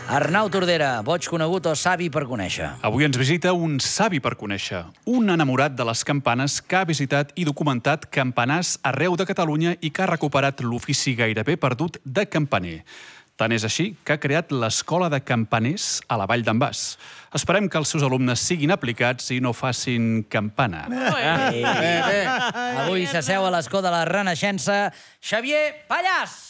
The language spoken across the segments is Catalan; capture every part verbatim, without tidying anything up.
Arnau Tordera, boig conegut o savi per conèixer? Avui ens visita un savi per conèixer, un enamorat de les campanes que ha visitat i documentat campanars arreu de Catalunya i que ha recuperat l'ofici gairebé perdut de campaner. Tant és així que ha creat l'Escola de Campaners a la Vall d'en Bas. Esperem que els seus alumnes siguin aplicats i no facin campana. Bé, bé. Avui s'asseu a l'escó de la Renaixença Xavier Pallàs.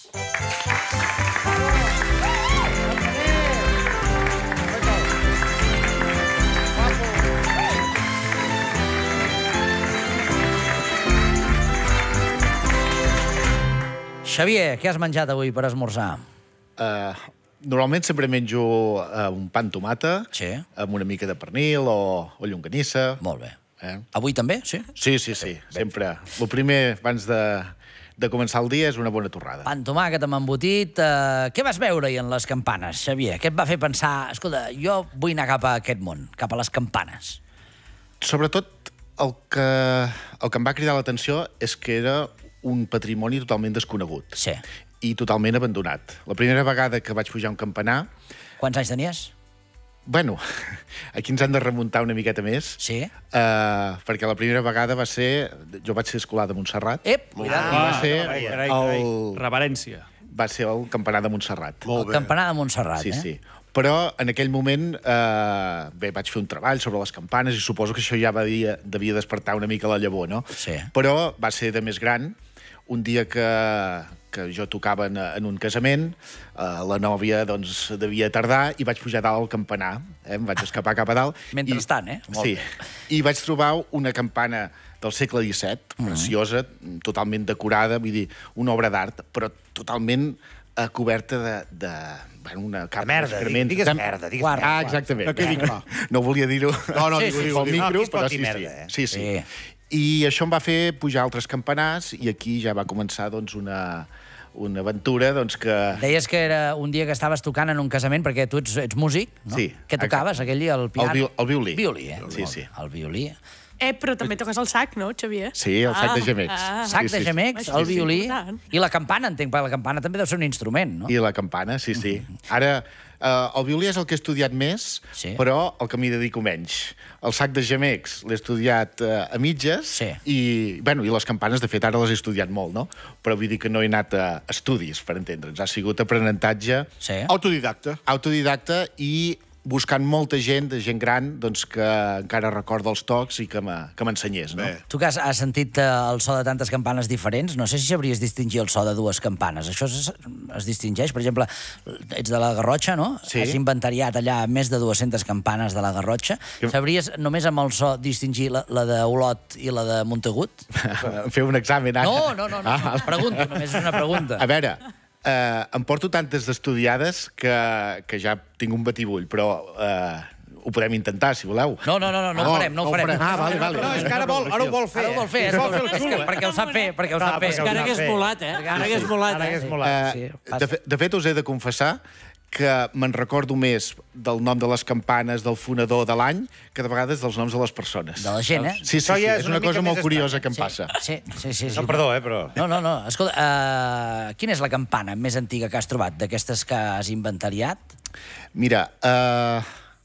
Xavier, què has menjat avui per esmorzar? Uh, normalment sempre menjo uh, un pa amb tomata, sí. amb una mica de pernil o, o llonganissa. Molt bé. Eh? Avui també, sí? Sí, sí, sí, sempre. El primer, abans de, de començar el dia, és una bona torrada. Pa amb tomàquet amb embotit. Uh, què vas veure-hi en les campanes, Xavier? Què et va fer pensar, escolta, jo vull anar cap a aquest món, cap a les campanes? Sobretot, el que, el que em va cridar l'atenció és que era un patrimoni totalment desconegut. Sí. I totalment abandonat. La primera vegada que vaig pujar a un campanar... Quants anys tenies? Bueno, aquí ens han de remuntar una miqueta més. Sí. Uh, perquè la primera vegada va ser... Jo vaig ser escolar de Montserrat. Ep, cuidado. I va ser el... Reverència. Va ser el campanar de Montserrat. El campanar de Montserrat, sí, eh? Sí, sí. Però en aquell moment, eh, bé, vaig fer un treball sobre les campanes i suposo que això ja va dir, devia despertar una mica la llavor, no? Sí. Però va ser de més gran, un dia que, que jo tocava en, en un casament, eh, la nòvia doncs, devia tardar i vaig pujar dalt al campanar. Eh? Em vaig escapar cap a dalt. Mentrestant, eh? Molt sí. Bé. I vaig trobar una campana del segle disset, mm. preciosa, totalment decorada, vull dir, una obra d'art, però totalment eh, coberta de... de bueno, una capa de merda, d'excrements. digues merda, digues merda. Ah, exactament. Que quedi clar. No volia dir-ho. No, no, sí, digue-ho, sí, digue-ho. pel micro, No, però sí, merda, sí. eh? Sí, sí. Sí. I això em va fer pujar altres campanars i aquí ja va començar doncs, una, una aventura doncs, que... Deies que era un dia que estaves tocant en un casament, perquè tu ets, ets músic, no? Sí. Què tocaves, aquell dia? El piano? El, vi el violí. Violí, eh? Sí, sí. El violí. Eh, però també toques el sac, no, Xavier? Sí, el sac de gemecs. Ah, Sac sí, de sí. gemecs, Això el és violí important. i la campana, entenc, perquè la campana també deu ser un instrument, no? I la campana, sí, sí. Ara, eh, el violí és el que he estudiat més, Sí. però el que m'hi dedico menys. El sac de gemecs l'he estudiat eh, a mitges Sí. i, bueno, i les campanes, de fet, ara les he estudiat molt, no? Però vull dir que no he anat a estudis, per entendre'ns. Ha sigut aprenentatge Sí. Autodidacta. autodidacta i buscant molta gent, de gent gran, doncs, que encara recorda els tocs i que m'ensenyés, no? Bé. Tu que has, has sentit eh, el so de tantes campanes diferents, no sé si sabries distingir el so de dues campanes. Això es, es distingeix? Per exemple, ets de la Garrotxa, no? Sí. Has inventariat allà més de dues-centes campanes de la Garrotxa. Que- Sabries només amb el so distingir la, la d'Olot i la de Montagut? Fer un examen, ara. No, no, no, no. Ah. Pregunto, només és una pregunta. A veure, eh, em porto tantes d'estudiades que, que ja tinc un batibull, però eh, ho podem intentar, si voleu. No, no, no, no, no ho farem, no ho farem. Ah, vale, vale. No, és que ara, vol, ara ho vol fer. Ara ho vol fer, eh? és, Vol fer el és que, xulo, eh? perquè ho sap fer, perquè ho sap fer. perquè ho Ara sap hagués fer. molat, eh? Ara hagués molat, Ara eh? hagués molat. Sí, Eh, passa. de, fe- de fet, us he de confessar que me'n recordo més del nom de les campanes del fonador de l'any que de vegades dels noms de les persones. De la gent, eh? Sí, sí, Això sí, ja és és una una mica cosa molt més curiosa que em Sí, passa. sí, sí, sí, sí. No, perdó, eh, però... No, no, no. Escolta, uh, quina és la campana més antiga que has trobat, d'aquestes que has inventariat? Mira, eh,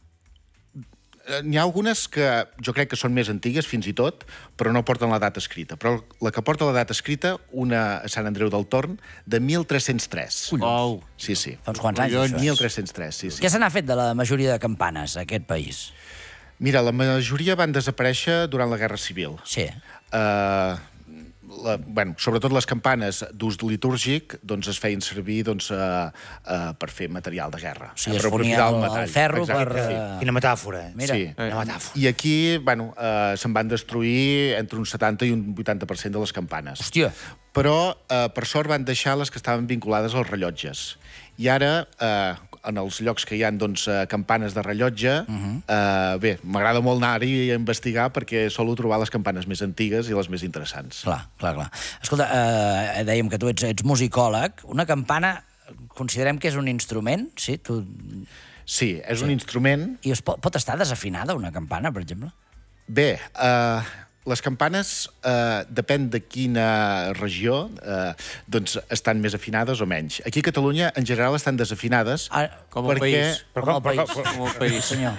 n'hi ha algunes que jo crec que són més antigues, fins i tot, però no porten la data escrita. Però la que porta la data escrita, una a Sant Andreu del Torn, de mil tres-cents tres. Collons. Sí, sí. Fa uns quants anys, això, eh? mil tres-cents tres, sí, sí. Què se n'ha fet de la majoria de campanes a aquest país? Mira, la majoria van desaparèixer durant la Guerra Civil. Sí. Uh, la, bueno, sobretot les campanes d'ús litúrgic doncs es feien servir doncs, uh, uh, per fer material de guerra. O sigui, eh, es per fonia aprofitar el, el metall. ferro Exacte, per... sí. eh, Quina metàfora, eh? Mira, Sí. Quina metàfora. I aquí, bueno, uh, se'n van destruir entre un setanta i un vuitanta per cent de les campanes. Hòstia. Però, uh, per sort, van deixar les que estaven vinculades als rellotges. I ara, eh, en els llocs que hi ha doncs, eh, campanes de rellotge, uh -huh. eh, bé, m'agrada molt anar-hi a investigar perquè solo trobar les campanes més antigues i les més interessants. Clar, clar, clar. Escolta, eh, dèiem que tu ets, ets musicòleg. Una campana, considerem que és un instrument, sí? Tu... Sí, és sí. un instrument... I es pot, pot estar desafinada, una campana, per exemple? Bé, eh, les campanes, eh, depèn de quina regió, eh, doncs estan més afinades o menys. Aquí a Catalunya, en general, estan desafinades. Ah, com el perquè... país. Però com el país. Com el país. Senyor.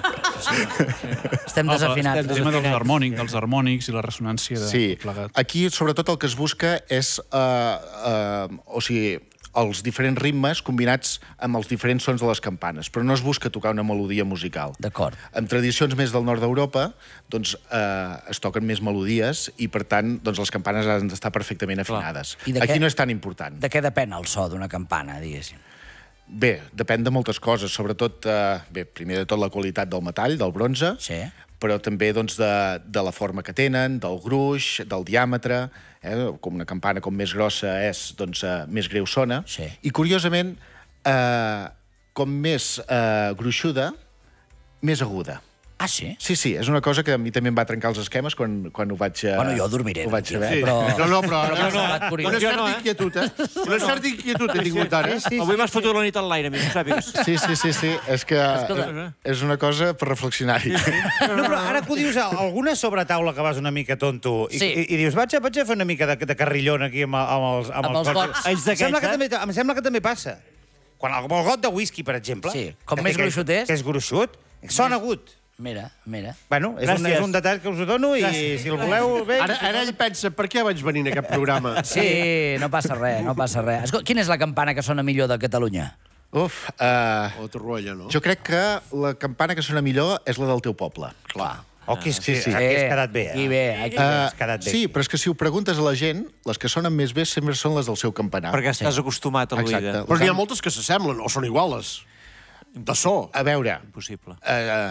Estem desafinats. El tema dels harmònics, dels harmònics i la ressonància de Sí, plegat. aquí sobretot el que es busca és, eh, eh, o sigui, els diferents ritmes combinats amb els diferents sons de les campanes, però no es busca tocar una melodia musical. D'acord. En tradicions més del nord d'Europa, doncs, eh, es toquen més melodies i, per tant, doncs, les campanes han d'estar perfectament afinades. I de Aquí què- no és tan important. De què depèn el so d'una campana, diguéssim? Bé, depèn de moltes coses, sobretot, eh, bé, primer de tot la qualitat del metall, del bronze, Sí. però també doncs, de, de la forma que tenen, del gruix, del diàmetre, eh? Com una campana com més grossa és, doncs, eh, més greu sona. Sí. I, curiosament, eh, com més eh, gruixuda, més aguda. Ah, sí? Sí, sí, és una cosa que a mi també em va trencar els esquemes quan, quan ho vaig... eh, Bueno, jo dormiré, Ho vaig tranquil, saber. sí. però... No, no, però... Però No, m'ha no, semblat curiós. una Jo certa no, eh? inquietud, eh? Una certa inquietud he tingut ara. Sí, sí. Avui m'has fotut la nit en l'aire, a mi, ho sàpigues. Sí, sí, sí, sí, és que Escolta. és una cosa per reflexionar-hi. No, però ara que ho dius, alguna sobretaula que vas una mica tonto i, Sí. i, i dius, vaig a, vaig a fer una mica de, de carrillon aquí amb, amb els, amb, Amb els gots. Ells Em sembla, que d'aquests, també, em sembla que també passa. Quan el, el got de whisky, per exemple... Sí, com que més té- gruixut és- Que és gruixut, sona agut. Mira, mira. Bueno, és un, Gràcies. és un detall que us ho dono i si el voleu... Bé, Ara, ara ell pensa, per què vaig venir en aquest programa? Sí, no passa res, no passa res. Escolta, quina és la campana que sona millor de Catalunya? Uf, uh, O Torroella, no? jo crec que la campana que sona millor és la del teu poble. Clar. Oh, que és, Sí, sí. Aquí has quedat bé, eh? Aquí bé, aquí Eh, bé. has quedat bé. Sí, però és que si ho preguntes a la gent, les que sonen més bé sempre són les del seu campanar. perquè estàs acostumat a l'oïda. Exacte. Però n'hi ha moltes que s'assemblen, o són iguales. De so. A veure, Impossible. eh,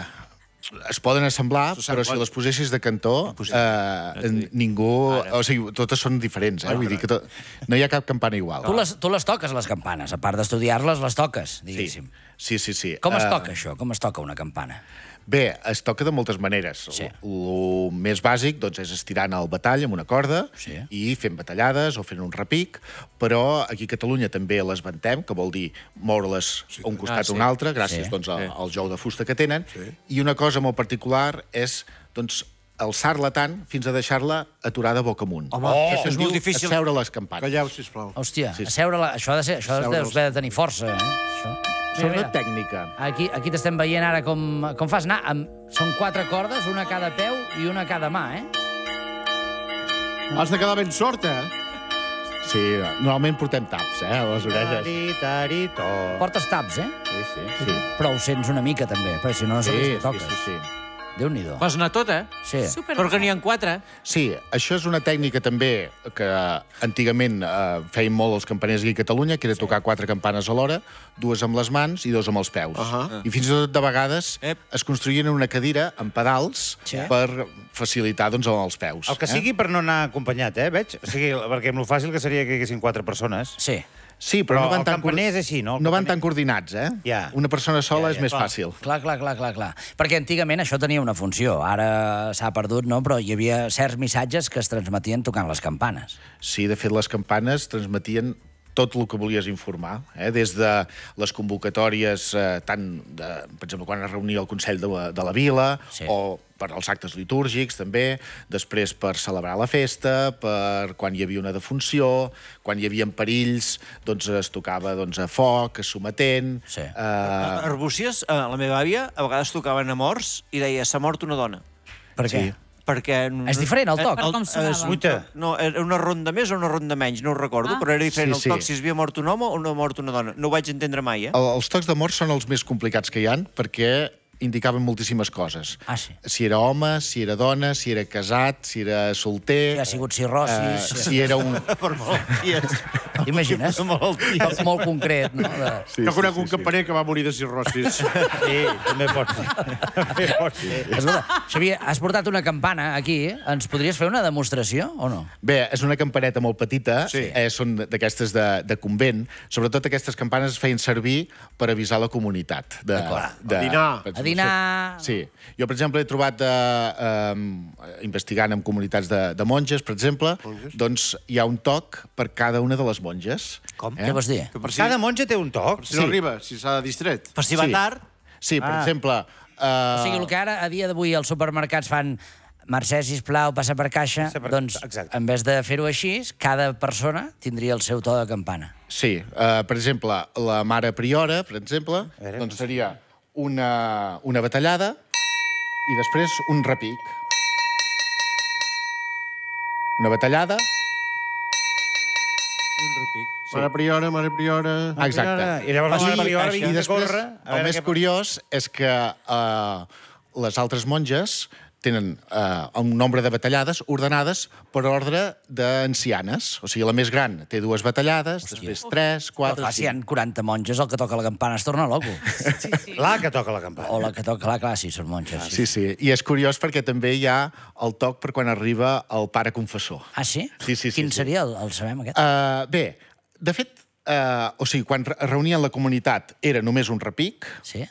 es poden assemblar, però si les posessis de cantó, eh, ningú... O sigui, totes són diferents, eh? Vull dir que to... no hi ha cap campana igual. Tu les, tu les toques, les campanes. A part d'estudiar-les, les toques, Sí, diguéssim. sí, sí. sí. Com es Eh, toca, això? Com es toca una campana? Bé, es toca de moltes maneres. Sí. El més bàsic doncs, és estirant el batall amb una corda Sí. i fent batallades o fent un repic, però aquí a Catalunya també les ventem, que vol dir moure-les a un costat Ah, sí. o un altre, gràcies Sí. doncs, al, al jou de fusta que tenen. I una cosa molt particular és doncs, alçar-la tant fins a deixar-la aturada boca amunt. Home, oh, això és molt difícil. Asseure les campanes. Calleu, sisplau. Hòstia, Sí, sí. asseure-la... Això ha de ser... Això Asseure deus els- haver de tenir força, eh? Això. Sobretot tècnica. Aquí, aquí t'estem veient ara com, com fas anar. Amb, són quatre cordes, una a cada peu i una a cada mà, eh? Has de quedar ben sort, eh? Sí, normalment portem taps, eh, a les orelles. Tari, tari, to. Portes taps, eh? Sí, sí, sí. Però ho sents una mica, també, perquè si no, no Sí, saps sí, què toques. sí, sí. Déu-n'hi-do. Vas anar tot, eh? Sí. Super. Però que n'hi ha quatre. Sí, això és una tècnica també que antigament eh, feien molt els campaners aquí a Catalunya, que era tocar quatre campanes alhora, dues amb les mans i dos amb els peus. Ahà. I fins i tot de vegades Ep. es construïen una cadira amb pedals Sí. per facilitar doncs, amb els peus. El que sigui per no anar acompanyat, eh, veig? O sigui, perquè amb lo fàcil que seria que hi haguessin quatre persones. Sí. Sí, però, Però no van el tan campaner coor- és així, no? El No van campaner- tan coordinats, eh? Ja. Una persona sola Ja, és ja, més clar. fàcil. Clar, clar, clar, clar, clar. Perquè antigament això tenia una funció. Ara s'ha perdut, no? Però hi havia certs missatges que es transmetien tocant les campanes. Sí, de fet, les campanes transmetien tot el que volies informar, eh? Des de les convocatòries, eh, tant, de, per exemple, quan es reunia el Consell de la, de la Vila, Sí. o per als actes litúrgics, també, després per celebrar la festa, per quan hi havia una defunció, quan hi havia perills, doncs es tocava doncs, a foc, a sometent... Sí. Eh, Arbúcies, eh, la meva àvia, a vegades tocaven a morts i deia, s'ha mort una dona. Per què? Sí. Perquè... És diferent, el toc? Per com sonava. és- Uita. No, era una ronda més o una ronda menys, no ho recordo, Ah. però era diferent Sí, el sí. toc si es havia mort un home o no ha mort una dona. No ho vaig entendre mai, eh? El, els tocs de mort són els més complicats que hi han perquè indicaven moltíssimes coses. Ah, sí. Si era home, si era dona, si era casat, si era solter... Si ha sigut cirrosis... eh, sí. si era un... Per malalties. T'imagines? Molt, molt concret, no? De... Sí, Jo sí, conec sí, un sí. campaner que va morir de cirrosis. Sí, també pot ser. També pot ser. Escolta, Xavier, has portat una campana aquí. Ens podries fer una demostració o no? Bé, és una campaneta molt petita, Sí. eh, són d'aquestes de, de convent. Sobretot aquestes campanes es feien servir per avisar la comunitat. De, de, A dinar. per exemple, A dinar... Sí. Jo, per exemple, he trobat, eh, eh, investigant en comunitats de, de monges, per exemple, doncs hi ha un toc per cada una de les monges. Com? Què vols dir? Per si, Cada monja té un toc. si no Sí. arriba, si s'ha distret. Per si va Sí. tard, Sí, per Ah. exemple... Eh, O sigui, el que ara, a dia d'avui, els supermercats fan Mercè, sisplau, passa per caixa. Passa per- Doncs, exacte. en vez de fer-ho així, cada persona tindria el seu to de campana. Sí, uh, per exemple, la mare priora, per exemple, veure, doncs seria una, una batallada i després un repic. Una batallada... Mare priora, mare priora... Exacte. I llavors I, la priora i vinga a després, córrer. a el veure més què- curiós és que uh, les altres monges tenen uh, un nombre de batallades ordenades per ordre d'ancianes. O sigui, la més gran té dues batallades, després tres, Però quatre, clar, si hi ha cinc. quaranta monges, el que toca la campana es torna loco. La que toca la campana. O la que toca, clar, clar, sí, són monges. Sí, sí. I és curiós perquè també hi ha el toc per quan arriba el pare confessor. Ah, sí? Sí, sí, sí, Quin sí. seria, el, el sabem, aquest? Uh, bé, de fet, uh, o sigui, quan re- es reunien la comunitat era només un repic Sí?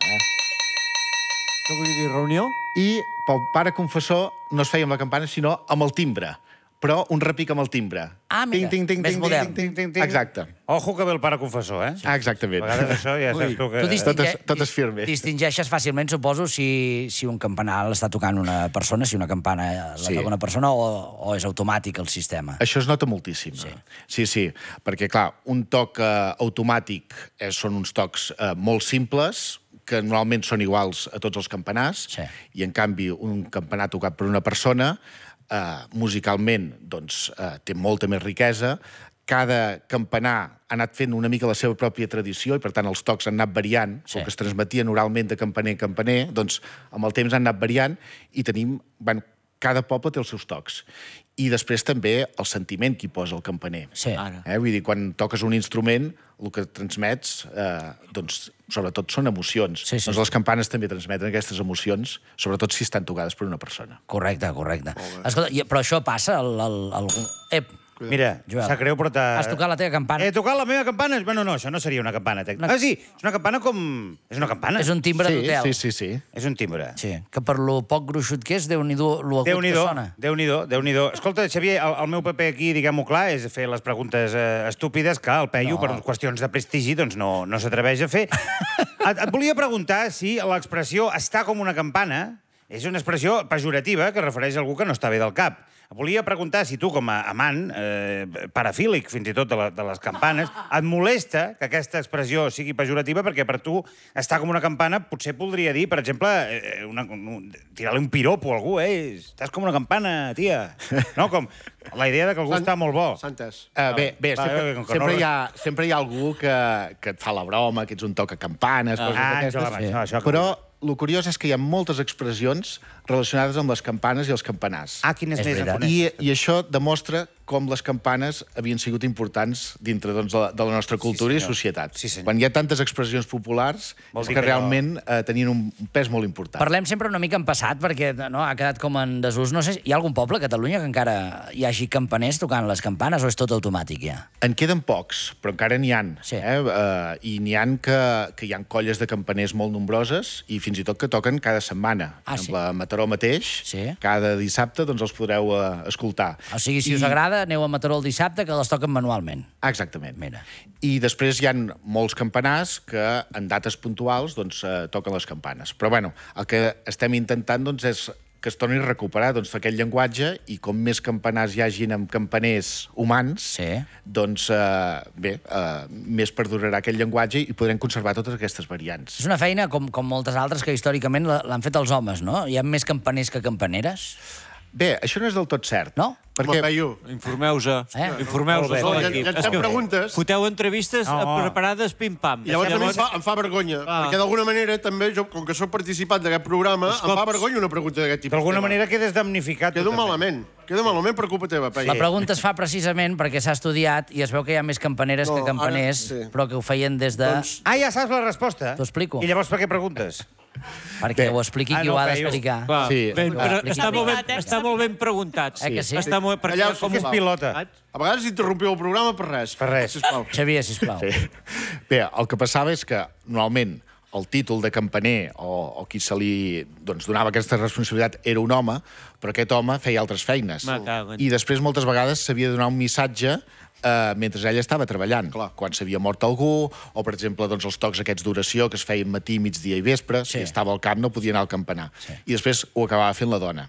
Què vull dir, reunió? i pel pare confessor no es feia amb la campana, sinó amb el timbre. Però un repic amb el timbre. Ah, mira, ting, ting, ting, més ting, modern. ting, ting, ting. Exacte. Ojo que ve el pare confessor, eh? Ah, exactament. A vegades això ja saps tu que... Tu distinge... Tot és- tot és firme. Distingeixes fàcilment, suposo, si, si un campanar l'està tocant una persona, si una campana la Sí. toca una persona, o, o és automàtic el sistema. Això es nota moltíssim. Sí, sí, sí perquè, clar, un toc eh, automàtic eh, són uns tocs eh, molt simples, que normalment són iguals a tots els campanars, Sí. i, en canvi, un campanar tocat per una persona, eh, musicalment, doncs, eh, té molta més riquesa. Cada campanar ha anat fent una mica la seva pròpia tradició i, per tant, els tocs han anat variant, Sí. el que es transmetien oralment de campaner en campaner, doncs, amb el temps han anat variant i tenim... Bueno, cada poble té els seus tocs. I després també el sentiment que hi posa el campaner. Sí. Ara. Eh? Vull dir, quan toques un instrument, el que transmets, eh, doncs, sobretot són emocions. Sí, sí, doncs sí. les campanes també transmeten aquestes emocions, sobretot si estan tocades per una persona. Correcte, correcte. Escolta, i- però això passa al... al, al... Ep, Mira, Joel, sap greu, però t'ha... has tocat la teva campana. He tocat la meva campana? Bueno, no, això no seria una campana. Tec... Una- Ah, sí, és una campana com... És una campana. És un timbre sí, d'hotel. sí, sí, sí. És un timbre. Sí, que per lo poc gruixut que és, Déu-n'hi-do lo agut que Déu-n'hi-do, sona. Déu-n'hi-do, Déu-n'hi-do. Escolta, Xavier, el, el meu paper aquí, diguem-ho clar, és fer les preguntes eh, estúpides que el Peyu, No. per qüestions de prestigi, doncs no, no s'atreveix a fer. et, et volia preguntar si l'expressió està com una campana és una expressió pejorativa que refereix a algú que no està bé del cap. Et volia preguntar si tu, com a amant, eh, parafílic fins i tot de, la, de les campanes, et molesta que aquesta expressió sigui pejorativa perquè per tu estar com una campana potser podria dir, per exemple, eh, una, un, tirar-li un piropo a algú, eh? Estàs com una campana, tia. No, com la idea de que algú Sant- està molt bo. S'ha entès. Uh, bé, bé Va, sempre, eh, com que sempre, no- hi ha, sempre hi ha algú que, que et fa la broma, que ets un toca campanes, coses Ah, d'aquestes. això, això, això que Però vull el curiós és que hi ha moltes expressions relacionades amb les campanes i els campanars. Ah, quines És més en veritat. coneixes? I, I això demostra com les campanes havien sigut importants dintre doncs, de, la, de la nostra cultura Sí, i senyor. societat. Sí, senyor. Quan hi ha tantes expressions populars, Vol és dir que que allò- realment eh, tenien un pes molt important. Parlem sempre una mica en passat, perquè no, ha quedat com en desús. No sé, hi ha algun poble a Catalunya que encara hi hagi campaners tocant les campanes o és tot automàtic ja? En queden pocs, però encara n'hi han. Sí. Eh? Uh, I n'hi han que, que hi han colles de campaners molt nombroses i fins i tot que toquen cada setmana. Ah, Per sí? exemple, a Mataró mateix, Sí. cada dissabte doncs, els podreu uh, escoltar. O sigui, si us agrada, aneu a Mataró el dissabte, que les toquen manualment. Ah, exactament. Mira. I després hi ha molts campanars que en dates puntuals doncs, eh, toquen les campanes. Però bueno, el que estem intentant doncs, és que es torni a recuperar doncs, aquest llenguatge i com més campanars hi hagin amb campaners humans, Sí. doncs eh, bé, eh, més perdurarà aquest llenguatge i podrem conservar totes aquestes variants. És una feina, com, com moltes altres, que històricament la- l'han fet els homes, no? Hi ha més campaners que campaneres? Bé, això no és del tot cert. No? Perquè Home, Peyu, Informeu-se. Eh? Informeu-se Molt bé. a ja, l'equip. ja ens És fem que preguntes Foteu entrevistes No. eh, preparades pim-pam. i llavors a mi em fa, em fa vergonya, Ah. perquè d'alguna manera també, jo, com que sóc participant d'aquest programa, Els em fa cops. vergonya una pregunta d'aquest tipus. D'alguna Teva. manera quedes damnificat. tu Quedo també. malament. Quedo malament per culpa teva, Peyu. La pregunta es fa precisament perquè s'ha estudiat i es veu que hi ha més campaneres No, que campaners, ara sí. però que ho feien des de... Doncs- Ah, ja saps la resposta? T'ho explico. I llavors per què preguntes? Perquè ho expliqui Ah, qui no, ho ha Peyu. d'explicar. Clar, Sí. ben, però Explica. està, molt ben, Complicat, eh? està molt ben preguntat. Eh que sí? Està molt, perquè Allà, com sí, un és pilota. A vegades interrompiu el programa per res. Per res. Sisplau. Xavier, sisplau. Sí. Bé, el que passava és que, normalment, el títol de campaner o, o qui se li doncs, donava aquesta responsabilitat era un home, però aquest home feia altres feines. Me cago en- I després, moltes vegades, s'havia de donar un missatge eh, mentre ell estava treballant. Clar. Quan s'havia mort algú, o, per exemple, doncs, els tocs aquests d'oració que es feien matí, migdia i vespre, Sí. si estava al camp no podia anar al campanar. Sí. I després ho acabava fent la dona.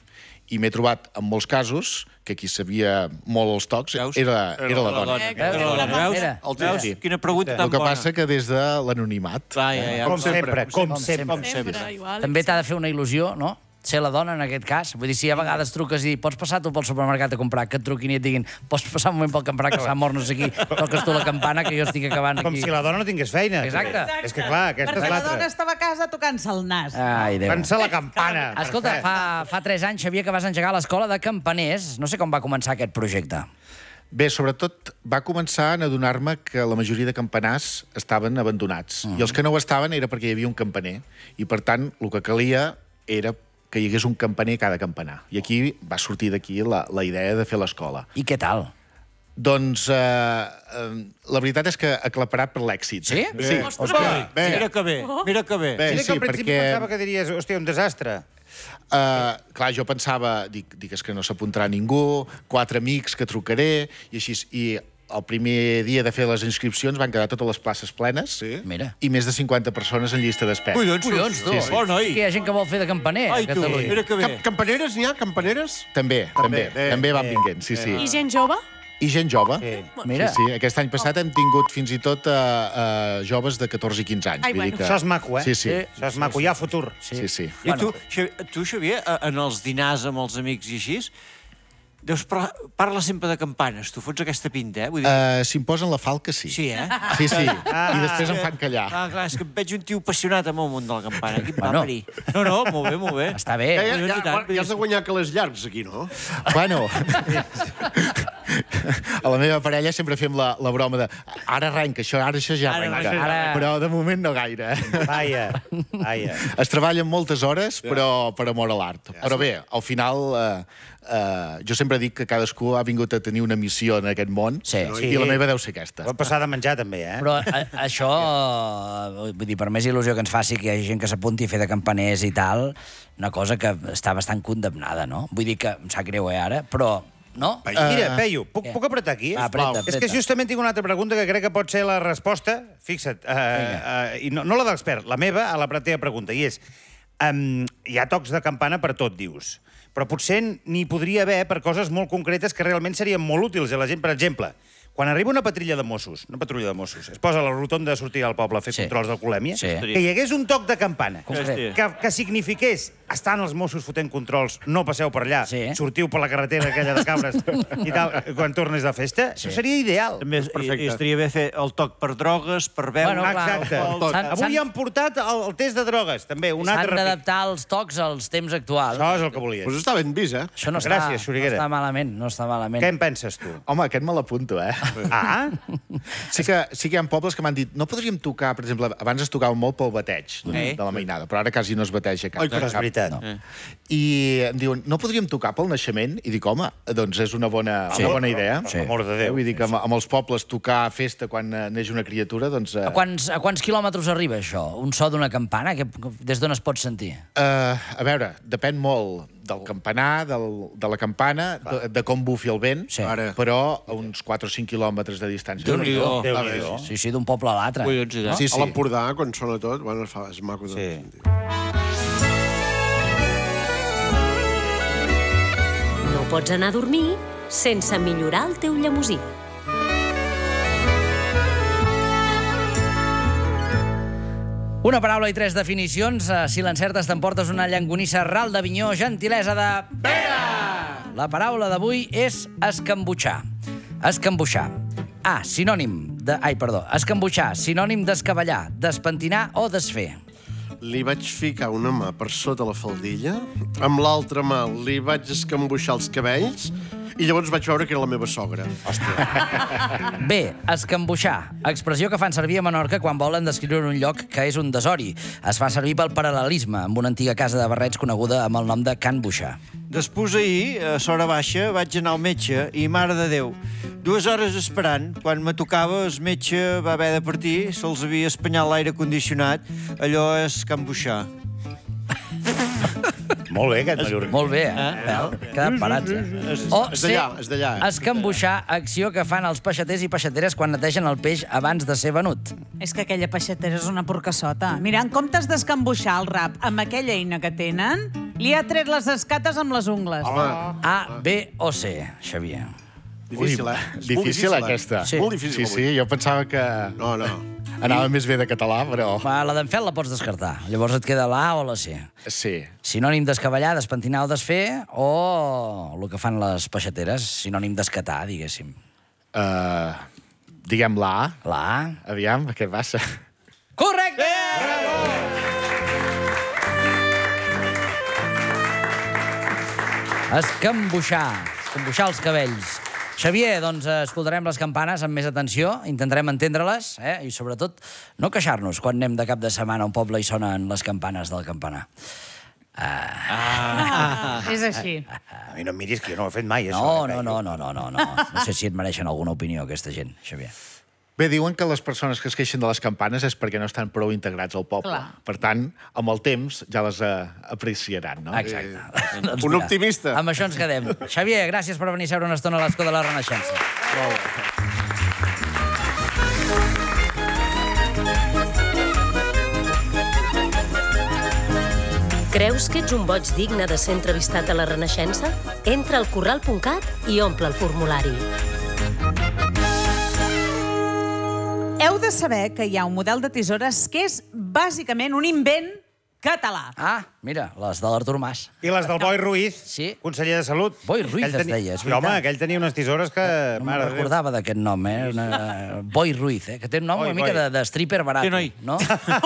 I m'he trobat, en molts casos, que qui sabia molt els tocs Veus? era, era la dona. Era la dona. Veus? Era. El Veus? Sí. Quina pregunta El tan que bona. passa que des de l'anonimat. Clar, ja, ja. Com sempre, com Com sempre. sempre. Sempre, igual. També t'ha de fer una il·lusió, no? Ser la dona, en aquest cas. Vull dir, si a vegades truques i pots passar tu pel supermercat a comprar, que et truquin i et diguin pots passar un moment pel comprar, que s'ha mort no sé qui, toques tu la campana, que jo estic acabant Com aquí. si la dona no tingués feina. Exacte. És que, clar, aquesta és Perquè la dona l'altra. estava a casa tocant-se el nas. Ai, Déu. Pensa la campana. Escolta, fa, fa tres anys, Xavier, que vas engegar l'escola de campaners. No sé com va començar aquest projecte. Bé, sobretot va començar a adonar-me que la majoria de campanars estaven abandonats. Mm. I els que no ho estaven era perquè hi havia un campaner. I, per tant, el que calia era que hi hagués un campaner a cada campanar. I aquí va sortir d'aquí la, la idea de fer l'escola. I què tal? Doncs eh, eh, la veritat és que aclaparat per l'èxit. Sí? Sí. Ostres! Bé, Mira que bé, mira que bé. Bé, Mira que sí, al principi perquè- pensava que diries, hòstia, un desastre. Uh, clar, jo pensava, dic, dic, és que no s'apuntarà ningú, quatre amics que trucaré, i així... I el primer dia de fer les inscripcions van quedar totes les places plenes Sí. Mira. i més de cinquanta persones en llista d'espera. Collons, Collons, tu. Sí, sí. Bon noi. Que hi ha gent que vol fer de campaner Ai, a tu, Catalunya. mira que bé. Cap, campaneres n'hi ha? Campaneres? També, també, bé, també van vinguent, sí, sí. I gent jove? I gent jove. Sí. Mira. Sí, sí. Aquest any passat hem tingut fins i tot uh, uh, joves de catorze i quinze anys. Ai, Vull dir bueno. que... Això és maco, eh? Sí, sí. Això és maco, hi ha futur. Sí, sí. I tu, Xavier, tu, Xavier, a- en els dinars amb els amics i així, deus parlar, parla sempre de campanes. Tu fots aquesta pinta, eh? Vull dir, Uh, si em posen la falca, sí. sí, eh? Sí, sí. I després em fan callar. Ah, clar, és que em veig un tio apassionat amb el món de la campana. Aquí em va Bueno. parir. No, no, molt bé, molt bé. Està bé. Ja, ja, Collons, ja, i tant, ja has de guanyar calés llargs, aquí, no? Bueno, a la meva parella sempre fem la, la broma de ara arrenca això, ara això ja Ara arrenca. arrenca. Ara- Però de moment no gaire. Vaja, vaja. Es treballen moltes hores, però per amor a l'art. Però bé, al final, eh, eh, jo sempre dic que cadascú ha vingut a tenir una missió en aquest món, Sí. i la meva deu ser aquesta. Ho hem passat de menjar, també, eh? Però a, això, eh, vull dir, per més il·lusió que ens faci que hi hagi gent que s'apunti a fer de campaners i tal, una cosa que està bastant condemnada, no? Vull dir que em sap greu, eh, ara, però... No? Mira, Peyu, puc, Què? puc apretar aquí? Va, apreta, És que apreta. justament tinc una altra pregunta que crec que pot ser la resposta. Fixa't, uh, uh, i no, no la de l'expert, la meva a la teva pregunta, i és, um, hi ha tocs de campana per tot, dius, però potser n'hi podria haver per coses molt concretes que realment serien molt útils a la gent. Per exemple, quan arriba una patrilla de Mossos, una patrulla de Mossos, es posa a la rotonda de sortir al poble a fer Sí. controls d'alcoholèmia, Sí. que hi hagués un toc de campana Concret. que, que signifiqués estan els Mossos fotent controls, no passeu per allà, Sí. sortiu per la carretera aquella de cabres i tal, quan tornes de festa, sí. Això seria ideal. També es- i, i estaria bé fer el toc per drogues, per beure... Bueno, clar, Exacte. el- el- s'han- Avui s'han- han portat el, el test de drogues, també, un S'han altre repic. d'adaptar els tocs als temps actuals. Això és el que volies. Doncs està ben vist, eh? Això no està, Gràcies, Xuriguera. no està malament, no està malament. Què en penses, tu? Home, aquest me l'apunto, eh? Ah, Sí que, sí que hi ha pobles que m'han dit no podríem tocar, per exemple, abans es tocava molt pel bateig Eh? de la mainada, però ara quasi no es bateja cap. Ai, però és veritat. No. I em diuen, no podríem tocar pel naixement? I dic, home, doncs és una bona, Sí. una bona idea. Per l'amor de Déu. Vull dir que amb, amb els pobles tocar a festa quan eh, neix una criatura, doncs... Eh, A quants, a quants quilòmetres arriba això? Un so d'una campana? Que, des d'on es pot sentir? Uh, a veure, depèn molt del campanar, del, de la campana, de, de com bufi el vent, Sí. Ara. però a uns quatre o cinc quilòmetres de distància. Déu-n'hi-do. Déu-n'hi-do. Sí, sí, d'un poble a l'altre. Collons, i tant. Sí, A sí. l'Empordà, quan sona tot, bueno, es fa, és maco de Sí. sentir. No pots anar a dormir sense millorar el teu llemosí. Una paraula i tres definicions. Eh, Si l'encertes t'emportes una llangonissa ral d'Avinyó, gentilesa de... Pere! La paraula d'avui és escambutxar. Escambuixar. A, sinònim de... Ai, perdó. Escambutxar, sinònim d'escavallar, despentinar o desfer. Li vaig ficar una mà per sota la faldilla, amb l'altra mà li vaig escambuixar els cabells i llavors vaig veure que era la meva sogra. B, escambuixar. Expressió que fan servir a Menorca quan volen descriure un lloc que és un desori. Es fa servir pel paral·lelisme amb una antiga casa de barrets coneguda amb el nom de Can Buixar. Després ahir, a Sora Baixa, vaig anar al metge i, mare de Déu, dues hores esperant, quan me tocava, el metge va haver de partir, se'ls havia espanyat l'aire condicionat, allò és Can Buixar. Molt bé, aquest mallorquí. Molt bé, eh? Vel, quedat parats, eh? O És C, d'allà, és d'allà. escambuixar, acció que fan els peixaters i peixateres quan netegen el peix abans de ser venut. És que aquella peixatera és una porcassota. Mira, en comptes d'escambuixar el rap amb aquella eina que tenen, Li ha tret les escates amb les ungles. A, B o C, Xavier? Difícil, eh? És difícil, aquesta. Sí. Molt difícil. Sí, sí, jo pensava que No, no. anava més bé de català, però... Va, la d'en Fel la pots descartar. Llavors et queda la A o la C. Sí. Sinònim d'escavallar, despentinar o desfer, o el que fan les peixateres, sinònim d'escatar, diguéssim. Uh, diguem la A. La A. Aviam, què passa? Correcte! Escambuixar. Escambuixar els cabells. Xavier, doncs escoltarem les campanes amb més atenció, intentarem entendre-les, eh? I sobretot no queixar-nos quan anem de cap de setmana a un poble i sonen les campanes del campanar. Ah. És així. A mi no em miris, que jo no ho he fet mai, això. No, eh, no, no, no, no, no, no. No sé si et mereixen alguna opinió, aquesta gent, Xavier. Bé, diuen que les persones que es queixen de les campanes és perquè no estan prou integrats al poble. Clar. Per tant, amb el temps ja les uh, apreciaran, no? Exacte. Eh, Doncs un mira, optimista. Amb això ens quedem. Xavier, gràcies per venir a seure una estona a l'escó de la Renaixença. Creus que ets un boig digne de ser entrevistat a la Renaixença? Entra al corral punt cat i omple el formulari. Heu de saber que hi ha un model de tisores que és bàsicament un invent català. Ah, mira, les de l'Artur Mas. I les del Boi Ruiz, Sí. conseller de Salut. Boi Ruiz Aquell es deia, és Sí, home, veritat. aquell tenia unes tisores que... No me'n mare de Déu. recordava d'aquest nom, eh? Una... Boi Ruiz, eh? Que té un nom Boi, una mica Boi. de, de stripper barat, Sí, noi. no?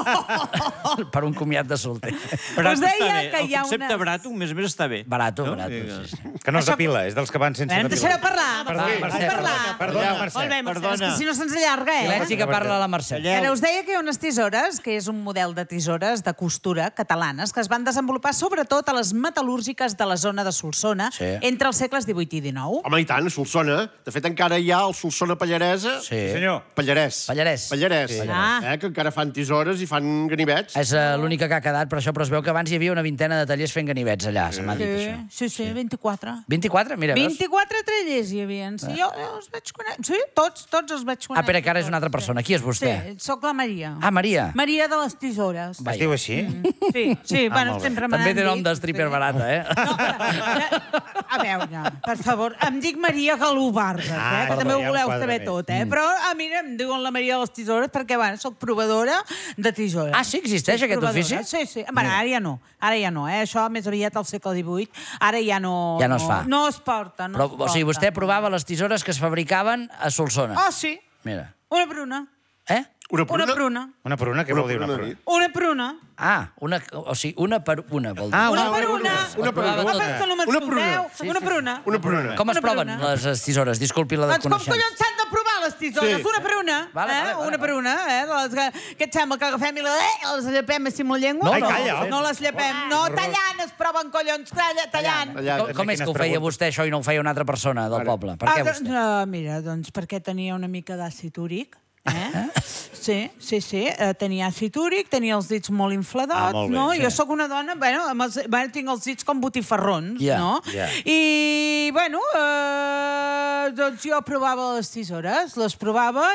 Per un comiat de solter. Us deia que hi ha El concepte unes- barato, més o menys, està bé. Barato, No? barato, Vinga. sí, sí. Que no es depila, és dels que van sense Em depilar. deixareu parlar? Perdó, Em Mercè, deixareu parlar? Perdona, Molt Mercè. bé, Mercè. És Perdona. que si no se'ns allarga, eh? Silenci que parla la Mercè. Ara, us deia que hi ha unes tisores, que és un model de tisores de costura catalanes, que es van desenvolupar sobretot a les metal·lúrgiques de la zona de Solsona, Sí. entre els segles divuit i dinou. Home, i tant, a Solsona. De fet, encara hi ha el Solsona Pallaresa. Sí. Senyor. Pallarès. Pallarès. Pallarès. Sí. Ah. Eh, que encara fan tisores i fan ganivets. És uh, l'única que ha quedat, per això, però es veu que abans hi havia una vintena de tallers fent ganivets allà, se m'ha dit això. Sí, sí, vint-i-quatre. vint-i-quatre? Mira, veus? vint-i-quatre tallers hi havia. Sí, jo, jo els vaig conèixer. Sí, tots, tots els vaig conèixer. Ah, espera, que ara és una altra persona. Qui és vostè? Sí, sóc la Maria. Ah, Maria. Maria de les tisores. Va. Es diu així? Sí, sí, Ah, bueno, molt bé. sempre me També n'han té nom dit. de stripper barata, eh? No, a veure, per favor, em dic Maria Galobardes, Ah, eh, que perdó, també ho ja em voleu quadra saber més. tot, eh? Però, ah, mira, em diuen la Maria de les tisores perquè, bueno, soc provadora de tisores. Ah, sí? Existeix aquest Provadora. ofici? Sí, sí. Bueno, ara ja no, ara ja no, eh? Això més aviat al segle divuit, ara ja no... Ja no es fa. No es porta, no Però, es porta. o sigui, vostè provava les tisores que es fabricaven a Solsona. Oh, sí, Mira. una pruna. Eh? Una Una pruna? pruna. Una pruna? Què Una vol dir una pruna pruna? nit. Una pruna. Ah, una, o sigui, una per una, vol dir. Ah, Una una per una. Una per una. Ah, però que no Una m'escolteu. pruna. Una pruna. Una pruna. Com es Una per proven una. les tisores? Disculpi la Doncs com desconeixença. collons s'han de provar les tisores? Sí. Una per una. Vale, eh? vale, vale, una per una. Eh? De les que, què et sembla, que agafem i la, eh? les llepem així amb la llengua? No, Ai, no. calla. No les llepem. No, tallant es proven, collons. Talla, tallant. Tallant. Com, com és que ho feia vostè, això, i no ho feia una altra persona del poble? Per què Ah, vostè? no, mira, doncs perquè tenia una mica d'àcid úric. Eh? Sí, sí, sí. Eh, tenia àcid úric, tenia els dits molt infladats, Ah, molt bé, no? sí. Jo sóc una dona, bueno, amb els, bueno, tinc els dits com botifarrons, Ja, no? ja. I, bueno, eh, doncs jo provava les tisores, les provava